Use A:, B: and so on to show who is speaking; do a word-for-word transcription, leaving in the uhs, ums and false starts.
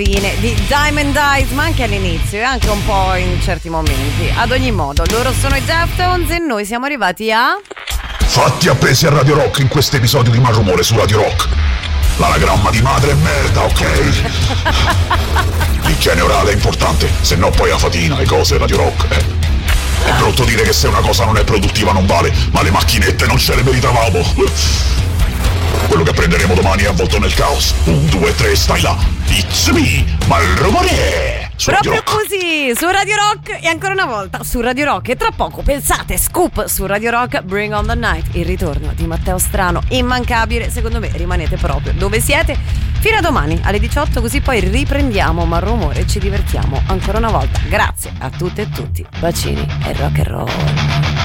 A: di Diamond Eyes, ma anche all'inizio e anche un po' in certi momenti. Ad ogni modo, loro sono i Deftones e noi siamo arrivati a
B: Fatti appesi a Radio Rock in questo episodio di Malrumore su Radio Rock. L'anagramma di madre è merda, ok? L'igiene orale è importante, se no poi la fatina e cose Radio Rock, eh. È brutto dire che se una cosa non è produttiva non vale, ma le macchinette non ce le meritavamo. Quello che prenderemo domani è avvolto nel caos. Un, due, tre, stai là. It's me, Malrumore.
A: proprio così, su Radio Rock e ancora una volta su Radio Rock. E tra poco, pensate, scoop su Radio Rock, Bring on the Night, il ritorno di Matteo Strano, immancabile. Secondo me rimanete proprio dove siete fino a domani alle diciotto, così poi riprendiamo Malrumore e ci divertiamo ancora una volta. Grazie a tutte e tutti, bacini e rock and roll.